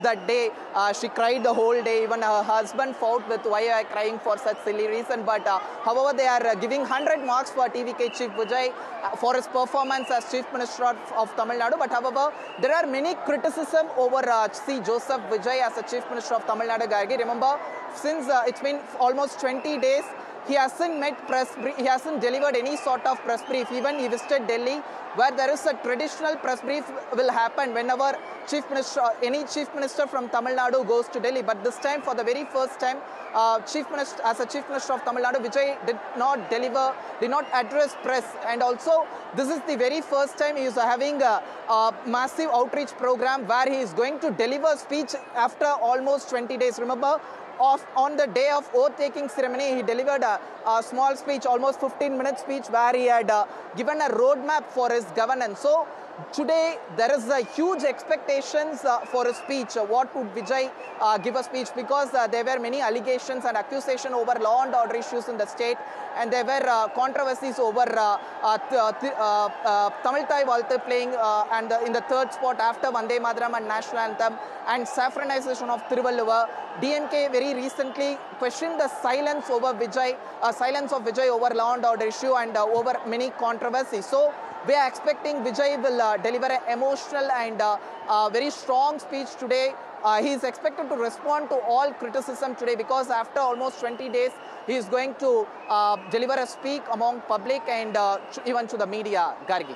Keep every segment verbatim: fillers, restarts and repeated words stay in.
That day, uh, she cried the whole day. Even her husband fought with why I crying for such silly reason. But uh, however, they are uh, giving one hundred marks for T V K Chief Vijay uh, for his performance as Chief Minister of, of Tamil Nadu. But however, there are many criticism over uh, C. Joseph Vijay as a Chief Minister of Tamil Nadu. Gargi, remember, since uh, it's been almost twenty days, he hasn't met press brief, he hasn't delivered any sort of press brief. Even he visited Delhi, where there is a traditional press brief will happen whenever Chief Minister, any Chief Minister from Tamil Nadu goes to Delhi. But this time, for the very first time, uh, Chief Minister, as a Chief Minister of Tamil Nadu, Vijay did not deliver, did not address press. And also, this is the very first time he is having a, a massive outreach program where he is going to deliver speech after almost twenty days. Remember, Of, on the day of oath-taking ceremony, he delivered a, a small speech, almost fifteen minute speech, where he had uh, given a roadmap for his governance. So today, there is a huge expectations uh, for his speech. Uh, what would Vijay uh, give a speech? Because uh, there were many allegations and accusations over law and order issues in the state, and there were uh, controversies over uh, uh, th uh, uh, Tamil Thai Valthu playing uh, and uh, in the third spot after Vande Mataram and National Anthem, and saffronization of Thiruvalluvar. D M K very recently questioned the silence over Vijay, uh, silence of Vijay over law and order issue and uh, over many controversies. So we are expecting Vijay will uh, deliver an emotional and uh, uh, very strong speech today. Uh, he is expected to respond to all criticism today, because after almost twenty days, he is going to uh, deliver a speak among public and uh, even to the media. Gargi.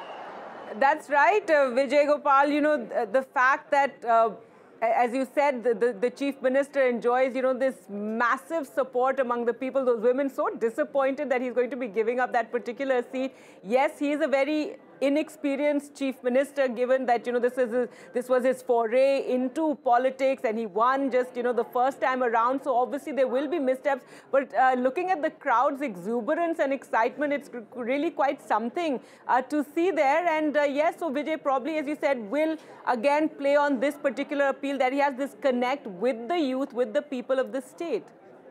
That's right, uh, Vijay Gopal. You know, the, the fact that uh, as you said, the, the, the Chief Minister enjoys, you know, this massive support among the people, those women so disappointed that he's going to be giving up that particular seat. Yes, he is a very inexperienced Chief Minister, given that, you know, this is his, this was his foray into politics, and he won just, you know, the first time around. So obviously there will be missteps. But uh, looking at the crowd's exuberance and excitement, it's really quite something uh, to see there. And uh, yes, so Vijay probably, as you said, will again play on this particular appeal that he has this connect with the youth, with the people of the state.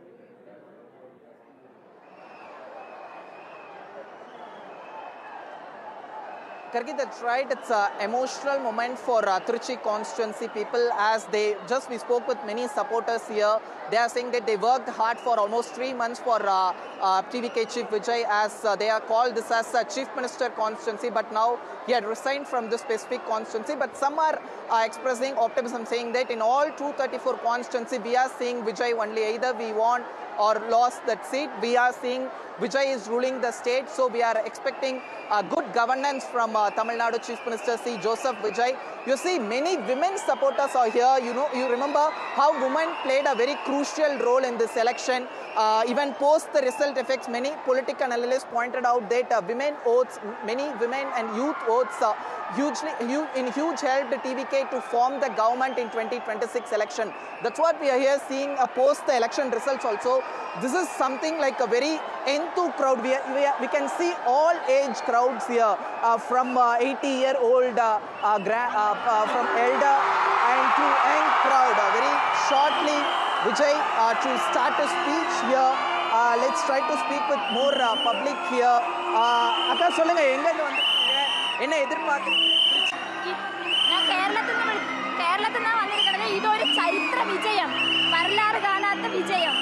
Gargi, that's right. It's an emotional moment for uh, Trichy constituency people, as they just, we spoke with many supporters here. They are saying that they worked hard for almost three months for uh, uh, T V K Chief Vijay, as uh, they are called this as a Chief Minister constituency, but now he had resigned from this specific constituency. But some are uh, expressing optimism, saying that in all two thirty-four constituency, we are seeing Vijay only. Either we won or lost that seat, we are seeing Vijay is ruling the state. So we are expecting uh, good governance from uh, Tamil Nadu Chief Minister C. Joseph Vijay. You see, many women supporters are here. You know, you remember how women played a very crucial role in this election. Uh, even post the result effects, many political analysts pointed out that uh, women votes, many women and youth votes uh, hugely, in huge helped T V K to form the government in twenty twenty-six election. That's what we are here seeing uh, post the election results also. This is something like a very enthu crowd. We, are, we, are, we can see all age crowds here, uh, from uh, eighty year old, uh, uh, grand, uh, uh, from elder and to young crowd. Uh, very shortly, Vijay uh, to start a speech here. Uh, let's try to speak with more uh, public here. Akka solunga enga irundhu vandirukkinga enna edirpaakkureenga? நான் கேரளத்துல கேரளத்துல தான் வந்திருக்கிறது. இது ஒரு சரித்திர விஜயம், வரலாறு காணாத விஜயம்.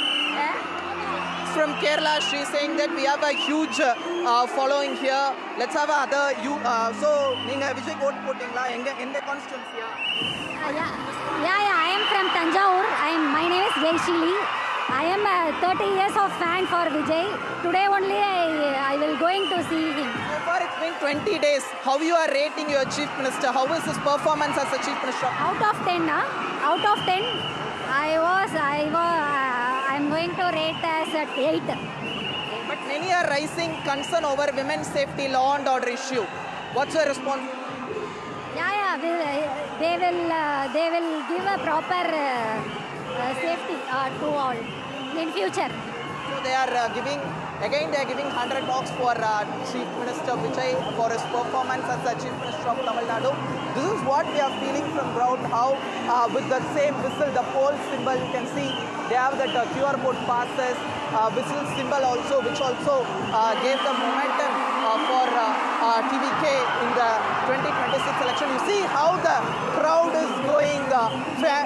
From Kerala, she is saying that we have a huge uh, following here. Let's have other you. Uh, so, neenga Vijay vote pottingla enga in the constituency? Uh, yeah, yeah, yeah. I am from Tanjavur. I am. My name is Jayshili. I am a thirty years of fan for Vijay. Today only I I will going to see him. So far it's been twenty days. How you are rating your Chief Minister? How is his performance as a Chief Minister? Out of ten, huh? Out of ten, I was I was uh, I am going to rate as at eight. But many are raising concern over women's safety, law and order issue. What's your response? Yeah, yeah. They will uh, they will give a proper uh, uh, safety uh, to all in future. So they are uh, giving, again they are giving one hundred marks for uh, Chief Minister Vijay for his performance as the Chief Minister of Tamil Nadu. This is what we are feeling from ground, how uh, with the same whistle, the poll symbol, you can see they have that uh, Q R code passes, uh, whistle symbol also, which also uh, gave the momentum uh, for uh, uh, T V K in the twenty twenty-six election. You see how the crowd is going. Uh,